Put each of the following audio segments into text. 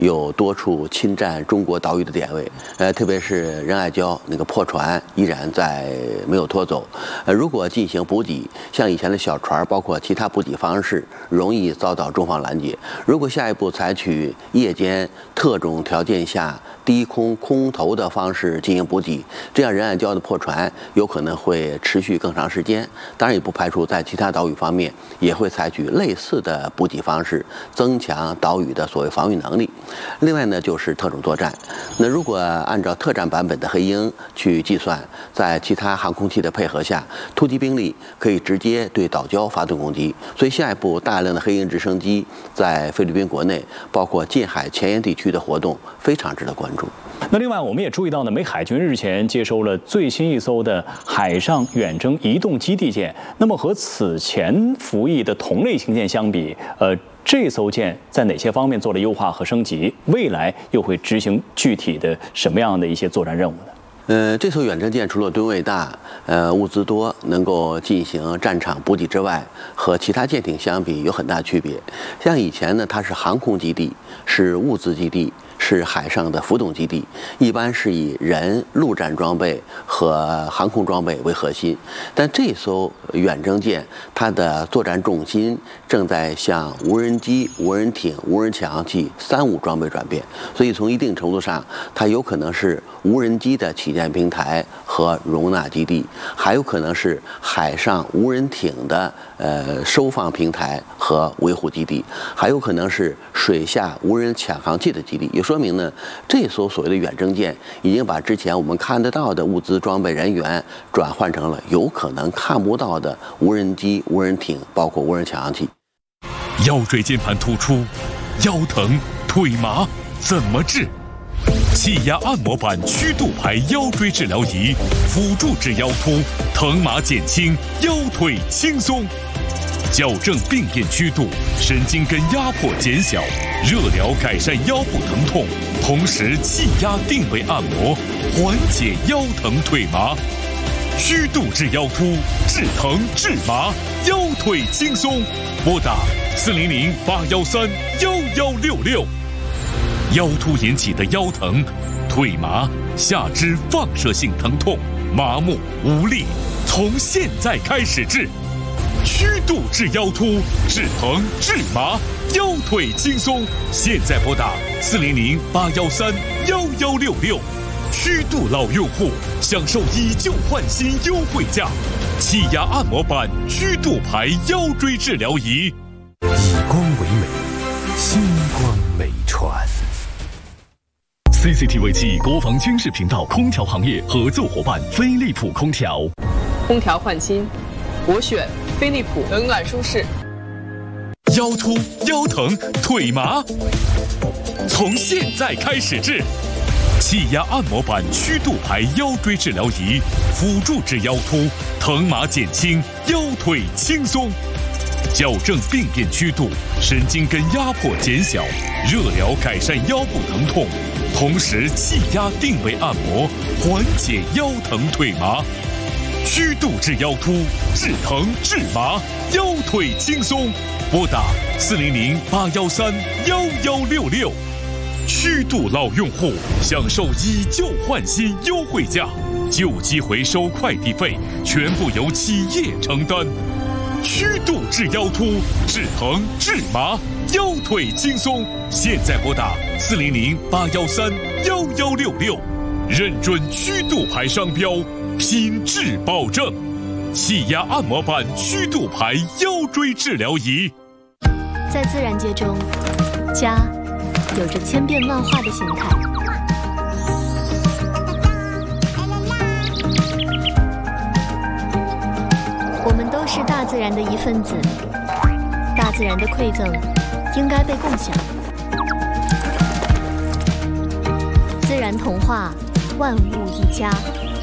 有多处侵占中国岛屿的点位，特别是仁爱礁那个破船依然没有拖走。如果进行补给，像以前的小船，包括其他补给方式，容易遭到中方拦截。如果下一步采取夜间特种条件下低空空投的方式进行补给，这样仁爱礁的破船有可能会持续更长时间。当然，也不排除在其他岛屿方面也会采取类似的补给方式，增强岛屿的所谓防御能力。另外呢，就是特种作战。那如果按照特战版本的黑鹰去计算，在其他航空器的配合下，突击兵力可以直接对岛礁发动攻击。所以下一步大量的黑鹰直升机在菲律宾国内，包括近海前沿地区的活动，非常值得关注。 那另外，我们也注意到呢，美海军日前接收了最新一艘的海上远征移动基地舰。那么和此前服役的同类型舰相比，这艘舰在哪些方面做了优化和升级？未来又会执行具体的什么样的一些作战任务呢？ 这艘远征舰除了吨位大、物资多，能够进行战场补给之外，和其他舰艇相比有很大区别。像以前呢，它是航空基地，是物资基地，是海上的浮动基地，一般是以人、陆战装备和航空装备为核心。但这艘远征舰，它的作战重心正在向无人机、无人艇、无人潜航器三无装备转变，所以从一定程度上，它有可能是无人机的起建平台和容纳基地，还有可能是海上无人艇的收放平台和维护基地，还有可能是水下无人潜航器的基地。也说明呢，这艘所谓的远征舰已经把之前我们看得到的物资装备人员转换成了有可能看不到的无人机、无人艇，包括无人潜航器。 腰椎间盘突出、腰疼、腿麻怎么治？气压按摩板曲度排腰椎治疗仪，辅助治腰突，疼麻减轻，腰腿轻松。矫正病变曲度，神经根压迫减小，热疗改善腰部疼痛，同时气压定位按摩，缓解腰疼腿麻。曲度治腰突，治疼治麻，腰腿轻松。拨打400-813-1166。腰突引起的腰疼、腿麻、下肢放射性疼痛、麻木无力，从现在开始治。曲度治腰突，治疼治麻，腰腿轻松。现在拨打400-813-1166。曲度老用户享受以旧换新优惠价，气压按摩板曲度排腰椎治疗仪。 以光为美，星光美传。 CCTV 7国防军事频道空调行业合作伙伴飞利浦空调。 空调换新，我选飞利浦，冷暖舒适。 腰突、腰疼、腿麻，从现在开始治。气压按摩板曲度排腰椎治疗仪，辅助治腰突，疼麻减轻，腰腿轻松。矫正病变曲度，神经根压迫减小，热疗改善腰部疼痛，同时气压定位按摩，缓解腰疼腿麻。曲度治腰突，治疼治麻，腰腿轻松。拨打400-813-1166。曲度老用户享受以旧换新优惠价，旧机回收快递费全部由企业承担。曲度治腰突，治疼治麻，腰腿轻松。现在拨打400-813-1166，认准曲度牌商标，品质保证。气压按摩板曲度牌腰椎治疗仪。 在自然界中，家有着千变万化的形态。我们都是大自然的一份子，大自然的馈赠应该被共享。自然童话，万物一家。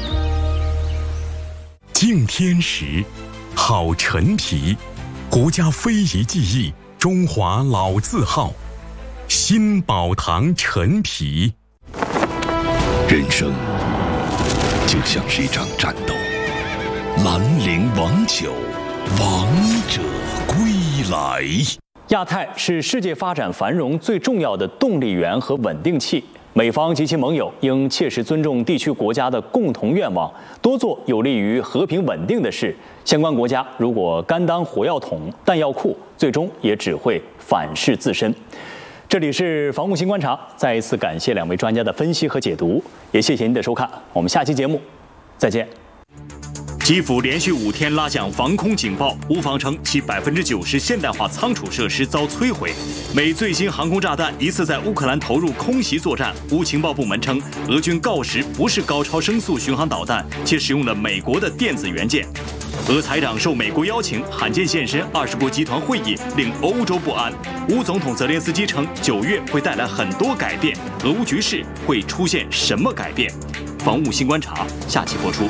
敬天时，好陈皮，国家非遗技艺，中华老字号。新宝堂陈皮。 人生就像是一场战斗，兰陵王酒，王者归来。 亚太是世界发展繁荣最重要的动力源和稳定器。美方及其盟友应切实尊重地区国家的共同愿望，多做有利于和平稳定的事。相关国家如果甘当火药桶、弹药库，最终也只会反噬自身。这里是防务新观察，再一次感谢2位专家的分析和解读，也谢谢您的收看，我们下期节目再见。基辅连续5天拉响防空警报，乌方称其90%现代化仓储设施遭摧毁。美最新航空炸弹疑似在乌克兰投入空袭作战，乌情报部门称，俄军锆石不是高超声速巡航导弹，且使用了美国的电子元件。俄财长受美国邀请罕见现身20国集团会议，令欧洲不安。乌总统泽连斯基称，9月会带来很多改变，俄乌局势会出现什么改变？防务新观察下期播出。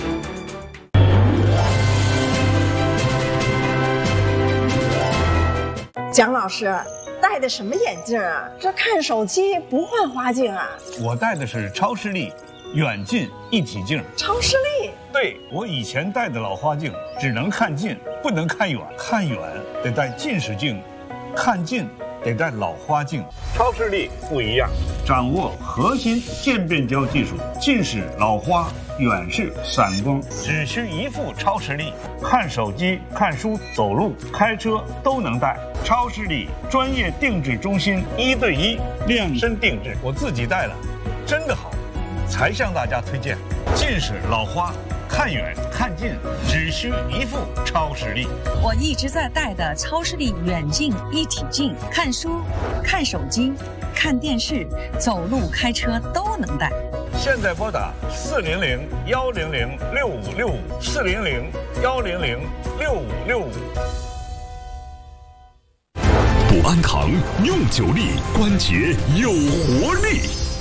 蒋老师戴的什么眼镜啊？这看手机不换花镜啊？ 我戴的是超视力远近一体镜。 超视力？ 对，我以前戴的老花镜只能看近，不能看远，看远得戴近视镜，看近得戴老花镜。超视力不一样，掌握核心渐变焦技术，近视、老花、远视、散光，只需一副超视力，看手机、看书、走路、开车都能戴。超视力专业定制中心，1对1量身定制，我自己戴了，真的好，才向大家推荐。近视、老花，看远看近只需一副超视力。 我一直在戴的超视力远近一体镜，看书、看手机、看电视、走路、开车都能戴。 现在拨打400-100-6565，400-100-6565。 补安堂用久力，关节有活力。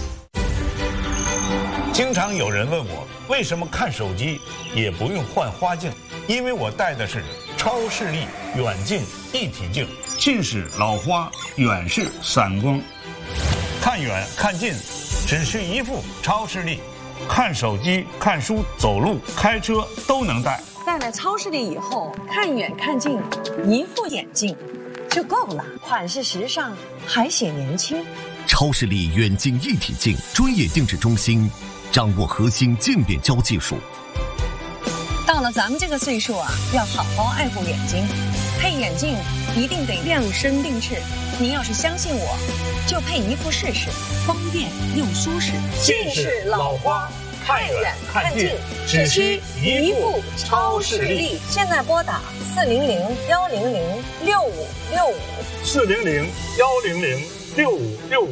经常有人问我，为什么看手机也不用换花镜？因为我戴的是超视力远近一体镜，近视、老花、远视、散光，看远看近只需一副超视力，看手机、看书、走路、开车都能戴。 戴了超视力以后，看远看近一副眼镜就够了，款式时尚，还显年轻。 超视力远近一体镜专业定制中心，掌握核心渐变焦技术。 到了咱们这个岁数啊，要好好爱护眼睛，配眼镜一定得量身定制。您要是相信我，就配一副试试，方便又舒适。 近视、老花，看远看近只需一副超视力。 现在拨打 400-100-6565，400-100-6565。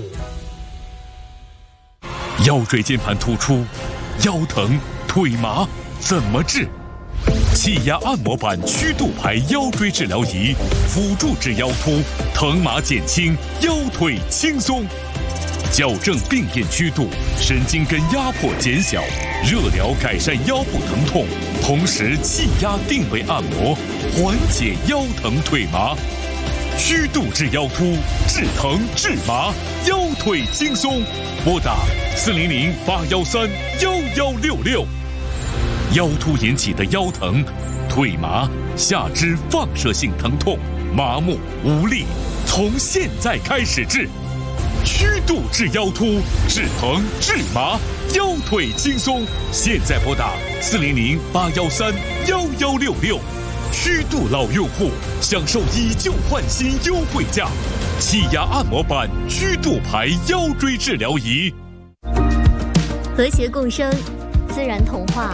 腰椎间盘突出、腰疼、腿麻怎么治？气压按摩板曲度牌腰椎治疗仪，辅助治腰突，疼麻减轻，腰腿轻松，矫正病变曲度，神经根压迫减小，热疗改善腰部疼痛，同时气压定位按摩，缓解腰疼腿麻。曲度治腰突，治疼治麻，腰腿轻松。拨打400-813-1166。腰突引起的腰疼、腿麻、下肢放射性疼痛、麻木无力，从现在开始治。曲度治腰突，治疼治麻，腰腿轻松。现在拨打400-813-1166。曲度老用户享受以旧换新优惠价，气压按摩板曲度牌腰椎治疗仪。 和谐共生，自然童话。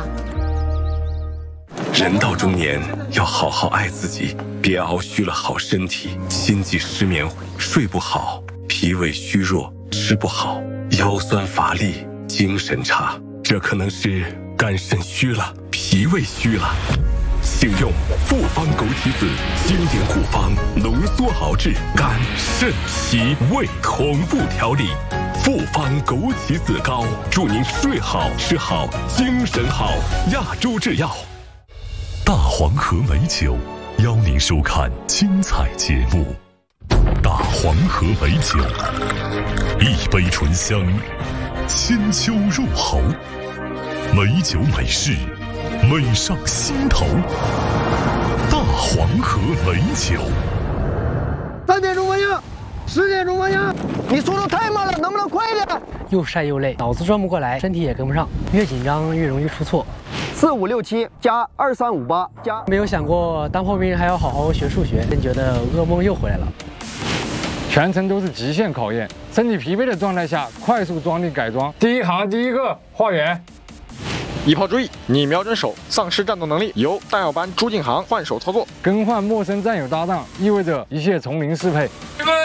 人到中年要好好爱自己，别熬虚了好身体，心悸失眠，睡不好，脾胃虚弱，吃不好，腰酸乏力，精神差，这可能是肝肾虚了，脾胃虚了。请用复方枸杞子经典护方，浓缩熬制肝肾脾胃同步调理。复方枸杞子膏，祝您睡好吃好精神好。亚洲制药。 大黄河美酒邀您收看精彩节目。大黄河美酒，一杯醇香，千秋入喉，美酒美事，美上心头。大黄河美酒。 大 3点钟方向，10点钟方向。你速度太慢了，能不能快一点？ 又晒又累，脑子转不过来，身体也跟不上，越紧张越容易出错。 4、5、6、7加2、3、5、8加。 没有想过当炮兵还要好好学数学，真觉得噩梦又回来了。 全程都是极限考验，身体疲惫的状态下快速装地改装。第一行第一个画圆。 一炮注意，你瞄准手，丧失战斗能力，由弹药班朱进航换手操作。 更换陌生战友搭档，意味着一切从零适配。